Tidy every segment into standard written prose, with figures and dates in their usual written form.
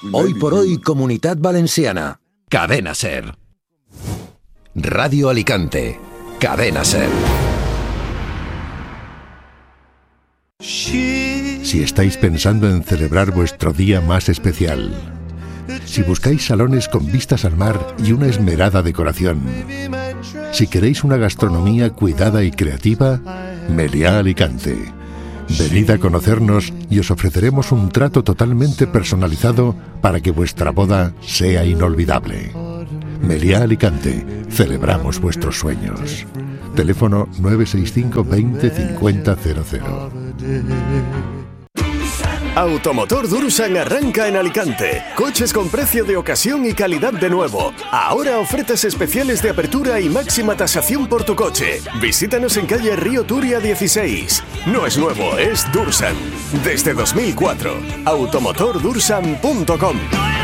Hoy por hoy, Comunitat Valenciana. Cadena SER. Radio Alicante. Cadena SER. Si estáis pensando en celebrar vuestro día más especial, si buscáis salones con vistas al mar y una esmerada decoración, si queréis una gastronomía cuidada y creativa, Meliá Alicante. Venid a conocernos y os ofreceremos un trato totalmente personalizado para que vuestra boda sea inolvidable. Meliá Alicante, celebramos vuestros sueños. Teléfono 965 20 50 00. Automotor Dursan arranca en Alicante. Coches con precio de ocasión y calidad de nuevo. Ahora ofertas especiales de apertura y máxima tasación por tu coche. Visítanos en calle Río Turia 16. No es nuevo, es Dursan. Desde 2004. Automotordursan.com.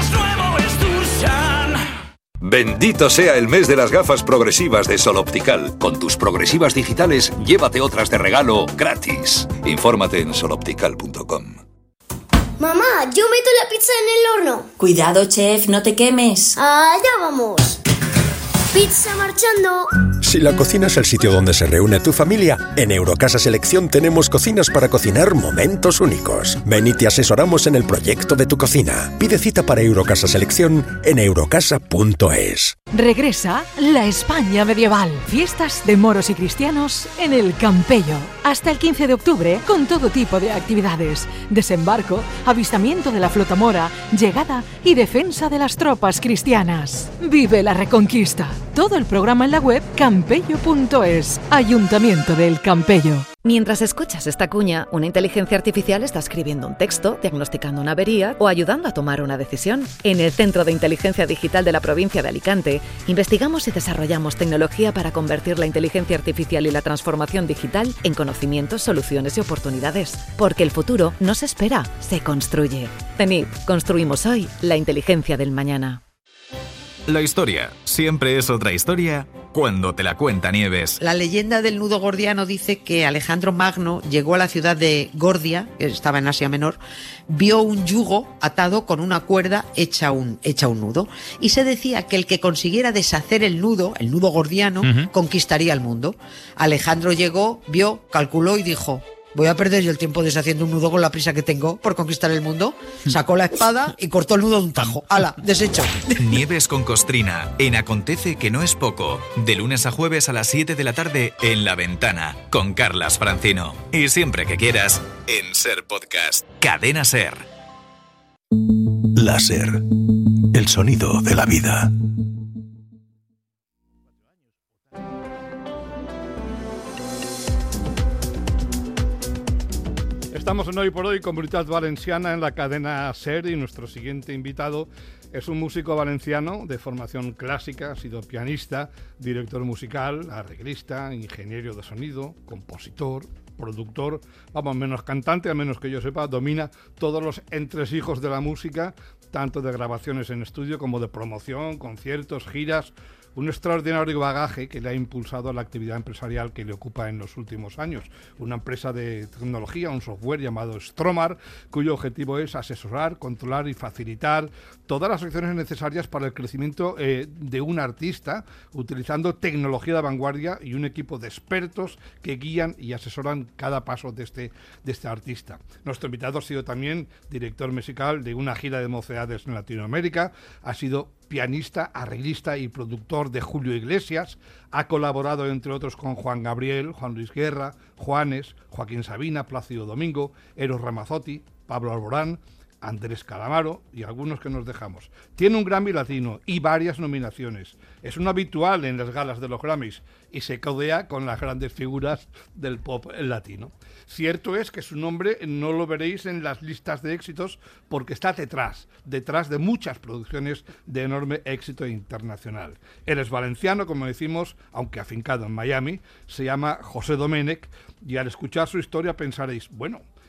Bendito sea el mes de las gafas progresivas de Sol Optical. Con tus progresivas digitales, llévate otras de regalo gratis. Infórmate en soloptical.com. Mamá, yo meto la pizza en el horno. Cuidado, chef, no te quemes. Allá vamos. Pizza marchando. Si la cocina es el sitio donde se reúne tu familia, en Eurocasa Selección tenemos cocinas para cocinar momentos únicos. Ven y te asesoramos en el proyecto de tu cocina. Pide cita para Eurocasa Selección en eurocasa.es. Regresa la España medieval. Fiestas de moros y cristianos en el Campello. Hasta el 15 de octubre, con todo tipo de actividades. Desembarco, avistamiento de la flota mora, llegada y defensa de las tropas cristianas. Vive la Reconquista. Todo el programa en la web campello.es. Ayuntamiento del Campello. Mientras escuchas esta cuña, una inteligencia artificial está escribiendo un texto, diagnosticando una avería o ayudando a tomar una decisión. En el Centro de Inteligencia Digital de la provincia de Alicante, investigamos y desarrollamos tecnología para convertir la inteligencia artificial y la transformación digital en conocimientos, soluciones y oportunidades. Porque el futuro no se espera, se construye. Venid, construimos hoy la inteligencia del mañana. La historia siempre es otra historia cuando te la cuenta Nieves. La leyenda del nudo gordiano dice que Alejandro Magno llegó a la ciudad de Gordia, que estaba en Asia Menor, vio un yugo atado con una cuerda hecha un nudo, y se decía que el que consiguiera deshacer el nudo gordiano, conquistaría el mundo. Alejandro llegó, vio, calculó y dijo: voy a perder yo el tiempo deshaciendo un nudo con la prisa que tengo por conquistar el mundo. Sacó la espada y cortó el nudo de un tajo. ¡Hala! Deshecho. Nieves con Costrina, en Acontece que no es poco. De lunes a jueves a las 7 de la tarde en La Ventana, con Carlas Francino. Y siempre que quieras, en SER Podcast. Cadena SER. Láser. El sonido de la vida. Estamos en Hoy por Hoy, Comunitat Valenciana, en la cadena SER, y nuestro siguiente invitado es un músico valenciano de formación clásica, ha sido pianista, director musical, arreglista, ingeniero de sonido, compositor, productor, menos cantante, al menos que yo sepa, domina todos los entresijos de la música, tanto de grabaciones en estudio como de promoción, conciertos, giras. Un extraordinario bagaje que le ha impulsado a la actividad empresarial que le ocupa en los últimos años. Una empresa de tecnología, un software llamado Stromar, cuyo objetivo es asesorar, controlar y facilitar todas las acciones necesarias para el crecimiento de un artista, utilizando tecnología de vanguardia y un equipo de expertos que guían y asesoran cada paso de este artista. Nuestro invitado ha sido también director musical de una gira de mocedades en Latinoamérica, ha sido pianista, arreglista y productor de Julio Iglesias, ha colaborado entre otros con Juan Gabriel, Juan Luis Guerra, Juanes, Joaquín Sabina, Plácido Domingo, Eros Ramazzotti, Pablo Alborán, Andrés Calamaro y algunos que nos dejamos. Tiene un Grammy Latino y varias nominaciones. Es un habitual en las galas de los Grammys y se codea con las grandes figuras del pop latino. Cierto es que su nombre no lo veréis en las listas de éxitos porque está detrás de muchas producciones de enorme éxito internacional. Él es valenciano, como decimos, aunque afincado en Miami, se llama José Domènech, y al escuchar su historia pensaréis, bueno,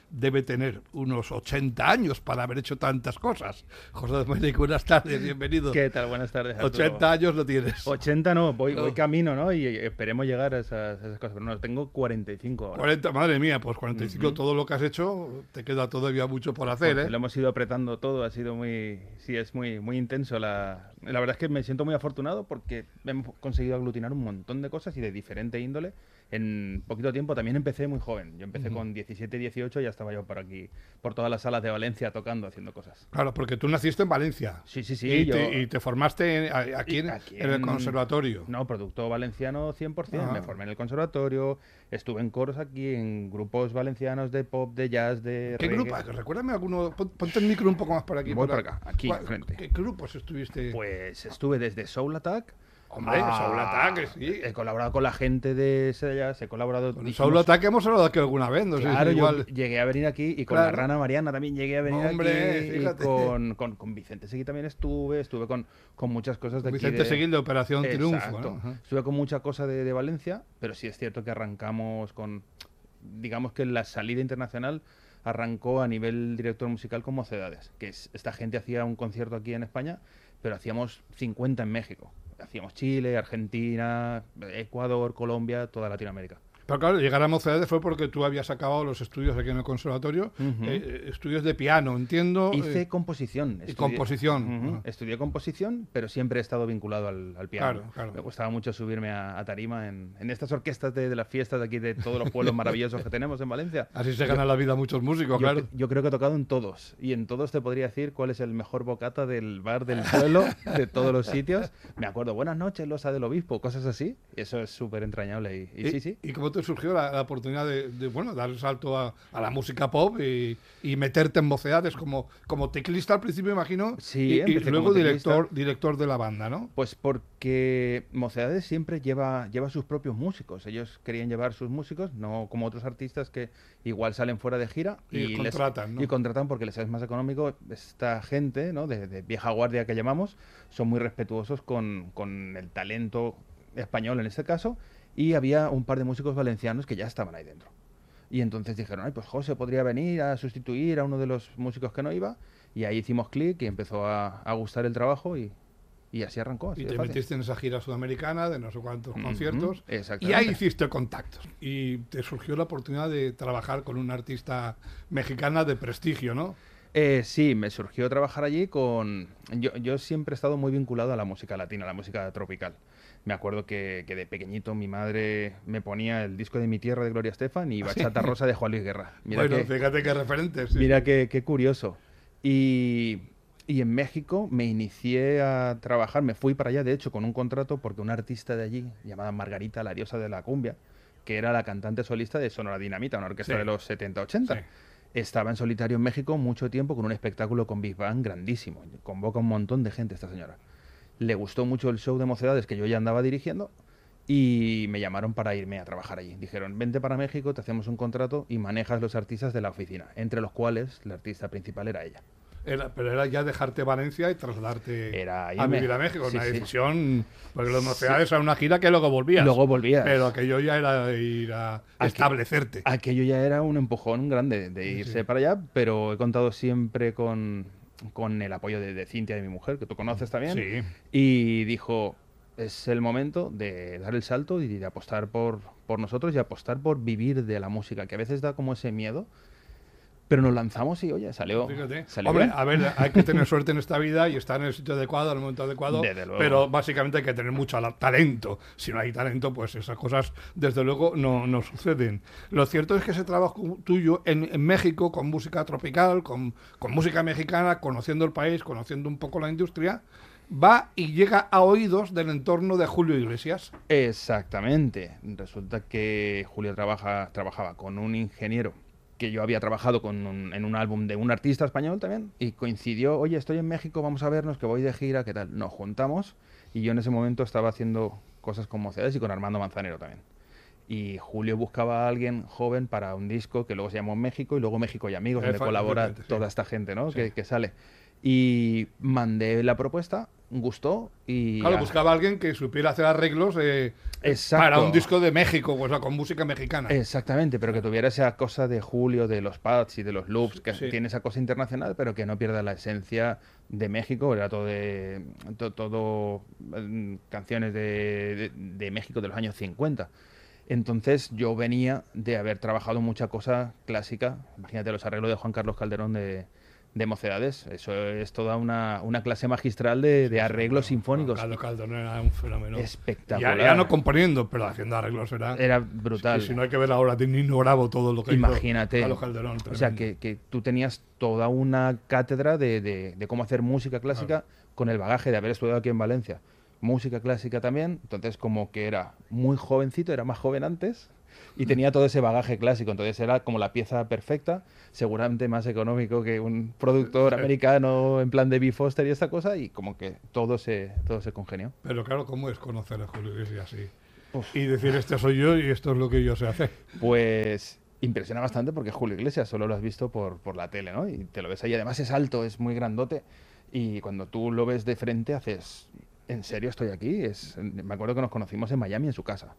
debe tener unos 80 años para haber hecho tantas cosas. José Domènech, buenas tardes, bienvenido. ¿Qué tal? Buenas tardes, Arturo. 80 años no tienes. 80 no, voy camino, ¿no? Y esperemos llegar a esas cosas, pero no, tengo 45 ahora. 40, madre mía, pues 45, todo lo que has hecho, te queda todavía mucho por hacer, Lo hemos ido apretando todo, ha sido es muy intenso. La verdad es que me siento muy afortunado porque hemos conseguido aglutinar un montón de cosas y de diferente índole en poquito tiempo. También empecé muy joven, yo empecé con 17, 18, ya estaba yo por aquí, por todas las salas de Valencia tocando, haciendo cosas. Claro, porque tú naciste en Valencia. Sí. Y te formaste aquí en el conservatorio. No, producto valenciano 100%. Me formé en el conservatorio, estuve en coros aquí, en grupos valencianos de pop, de jazz, de ¿Qué reggae. grupo? Recuérdame alguno. Ponte el micro un poco más por aquí. Voy por acá, aquí enfrente. ¿Qué grupos estuviste? Pues estuve desde Soul Attack. Hombre, Soul Attack, sí. He colaborado con la gente de Sellas, he colaborado... Con Soul Attack hemos hablado aquí alguna vez, no claro, sé si igual... yo llegué a venir aquí y con la Rana Mariana también llegué a venir aquí. Fíjate. Y con Vicente Seguí también estuve con muchas cosas de aquí. Vicente Seguí de Operación Exacto. Triunfo, ¿no? Estuve con mucha cosa de Valencia, pero sí es cierto que arrancamos con... Digamos que la salida internacional arrancó a nivel director musical con Mocedades, que esta gente hacía un concierto aquí en España, pero hacíamos 50 en México. Hacíamos Chile, Argentina, Ecuador, Colombia, toda Latinoamérica. Pero claro, llegar a Mocedades fue porque tú habías acabado los estudios aquí en el conservatorio, estudios de piano, entiendo. Hice composición. Composición. Estudié composición, pero siempre he estado vinculado al piano. Claro. Me gustaba mucho subirme a tarima en estas orquestas de las fiestas de aquí, de todos los pueblos maravillosos que tenemos en Valencia. Así se gana la vida muchos músicos, claro. Yo creo que he tocado en todos, y en todos te podría decir cuál es el mejor bocata del bar del pueblo, de todos los sitios. Me acuerdo, buenas noches, Losa del Obispo, cosas así. Eso es súper entrañable. Y sí. ¿Y cómo te surgió la oportunidad de dar el salto a la música pop y meterte en Mocedades como teclista al principio, imagino, sí, y luego director de la banda, ¿no? Pues porque Mocedades siempre lleva sus propios músicos. Ellos querían llevar sus músicos, no como otros artistas que igual salen fuera de gira y contratan, ¿no? Y contratan porque les es más económico. Esta gente, ¿no? de vieja guardia que llamamos, son muy respetuosos con el talento español en este caso. Y había un par de músicos valencianos que ya estaban ahí dentro. Y entonces dijeron, pues José podría venir a sustituir a uno de los músicos que no iba. Y ahí hicimos clic y empezó a gustar el trabajo y así arrancó. Así y te metiste en esa gira sudamericana de no sé cuántos conciertos. Exactamente. Y ahí hiciste contactos. Y te surgió la oportunidad de trabajar con una artista mexicana de prestigio, ¿no? Sí, me surgió trabajar allí con... Yo siempre he estado muy vinculado a la música latina, a la música tropical. Me acuerdo que de pequeñito mi madre me ponía el disco de Mi Tierra de Gloria Estefan y Bachata Rosa de Juan Luis Guerra. Fíjate qué referentes. Sí. Mira qué curioso. Y en México me inicié a trabajar, me fui para allá de hecho con un contrato porque una artista de allí, llamada Margarita, la diosa de la cumbia, que era la cantante solista de Sonora Dinamita, una orquesta de los 70-80. Sí. Estaba en solitario en México mucho tiempo con un espectáculo con Big Band grandísimo. Convoca un montón de gente esta señora. Le gustó mucho el show de Mocedades que yo ya andaba dirigiendo y me llamaron para irme a trabajar allí. Dijeron, vente para México, te hacemos un contrato y manejas los artistas de la oficina, entre los cuales la artista principal era ella. Pero era ya dejarte Valencia y trasladarte a vivir a México. Una decisión, porque los Mocedades era una gira que luego volvías. Pero aquello ya era ir a establecerte. Aquello ya era un empujón grande de irse para allá, pero he contado siempre con el apoyo de Cintia, de mi mujer, que tú conoces también. Sí. Y dijo, es el momento de dar el salto y de apostar por nosotros y apostar por vivir de la música, que a veces da como ese miedo. Pero nos lanzamos y, oye, salió. Fíjate. Hombre, bien. A ver, hay que tener suerte en esta vida y estar en el sitio adecuado, en el momento adecuado. Pero básicamente hay que tener mucho talento. Si no hay talento, pues esas cosas, desde luego, no suceden. Lo cierto es que ese trabajo tuyo en México, con música tropical, con música mexicana, conociendo el país, conociendo un poco la industria, va y llega a oídos del entorno de Julio Iglesias. Exactamente. Resulta que Julio trabajaba con un ingeniero que yo había trabajado en un álbum de un artista español también, y coincidió, oye, estoy en México, vamos a vernos, que voy de gira, ¿qué tal? Nos juntamos, y yo en ese momento estaba haciendo cosas con Mocedades y con Armando Manzanero también. Y Julio buscaba a alguien joven para un disco que luego se llamó México, y luego México y Amigos, donde colabora toda esta gente, ¿no? Sí. Que sale. Y mandé la propuesta, gustó y... Claro, buscaba a alguien que supiera hacer arreglos para un disco de México, o sea, con música mexicana. Exactamente, pero que tuviera esa cosa de Julio, de los pads y de los loops, que tiene esa cosa internacional, pero que no pierda la esencia de México. Era todo canciones de México de los años 50. Entonces yo venía de haber trabajado mucha cosa clásica. Imagínate los arreglos de Juan Carlos Calderón de Mocedades. Eso es toda una clase magistral de arreglos sinfónicos. Carlos Calderón era un fenómeno espectacular. Ya no componiendo, pero haciendo arreglos era brutal. Si no hay que ver ahora de Nino Bravo todo lo que Imagínate, hizo Carlos Calderón. O sea, que tú tenías toda una cátedra de cómo hacer música clásica con el bagaje de haber estudiado aquí en Valencia. Música clásica también, entonces como que era muy jovencito, era más joven antes y tenía todo ese bagaje clásico, entonces era como la pieza perfecta, seguramente más económico que un productor americano en plan de B. Foster y esta cosa, y como que todo se congenió. Pero claro, ¿cómo es conocer a Julio Iglesias y decir este soy yo y esto es lo que yo sé hacer? Pues impresiona bastante porque Julio Iglesias solo lo has visto por la tele, ¿no? Y te lo ves ahí, además es alto, es muy grandote, y cuando tú lo ves de frente haces... ¿En serio estoy aquí? Me acuerdo que nos conocimos en Miami, en su casa.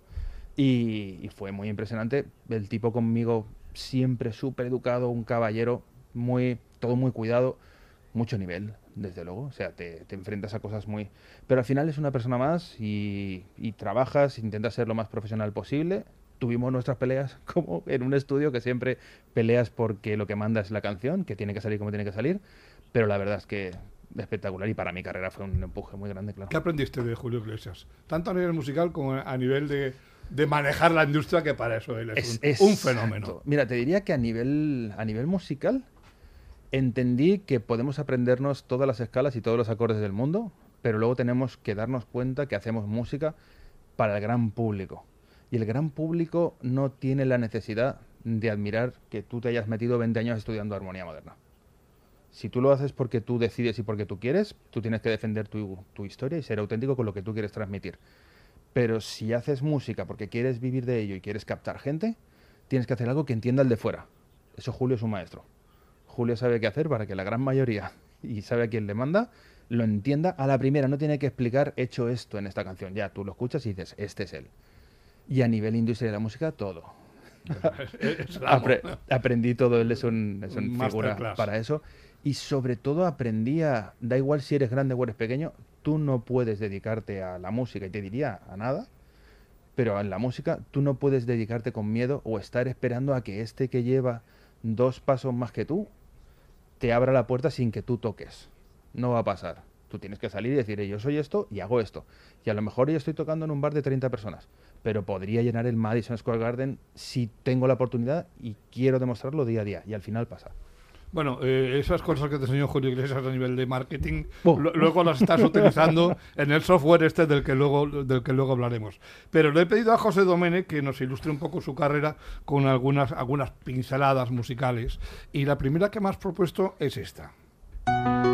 Y fue muy impresionante. El tipo conmigo siempre súper educado, un caballero, todo muy cuidado, mucho nivel, desde luego. O sea, te enfrentas a cosas muy... Pero al final es una persona más y trabajas, intentas ser lo más profesional posible. Tuvimos nuestras peleas como en un estudio, que siempre peleas porque lo que manda es la canción, que tiene que salir como tiene que salir. Pero la verdad es que... espectacular, y para mi carrera fue un empuje muy grande, claro. ¿Qué aprendiste de Julio Iglesias? Tanto a nivel musical como a nivel de manejar la industria, que para eso él es un fenómeno. Mira, te diría que a nivel musical entendí que podemos aprendernos todas las escalas y todos los acordes del mundo, pero luego tenemos que darnos cuenta que hacemos música para el gran público. Y el gran público no tiene la necesidad de admirar que tú te hayas metido 20 años estudiando armonía moderna. Si tú lo haces porque tú decides y porque tú quieres, tú tienes que defender tu historia y ser auténtico con lo que tú quieres transmitir. Pero si haces música porque quieres vivir de ello y quieres captar gente, tienes que hacer algo que entienda el de fuera. Eso Julio es un maestro. Julio sabe qué hacer para que la gran mayoría, y sabe a quién le manda, lo entienda a la primera. No tiene que explicar, he hecho esto en esta canción. Ya, tú lo escuchas y dices, este es él. Y a nivel industria de la música, todo. Aprendí todo, él es un figura para eso. Y sobre todo da igual si eres grande o eres pequeño, tú no puedes dedicarte a la música, y te diría a nada, pero en la música tú no puedes dedicarte con miedo o estar esperando a que este que lleva 2 pasos más que tú te abra la puerta sin que tú toques. No va a pasar. Tú tienes que salir y decir, yo soy esto y hago esto. Y a lo mejor yo estoy tocando en un bar de 30 personas, pero podría llenar el Madison Square Garden si tengo la oportunidad y quiero demostrarlo día a día, y al final pasa. Bueno, esas cosas que te enseñó Julio Iglesias a nivel de marketing, luego las estás utilizando en el software del que luego hablaremos. Pero le he pedido a José Domènech que nos ilustre un poco su carrera con algunas pinceladas musicales. Y la primera que me has propuesto es esta.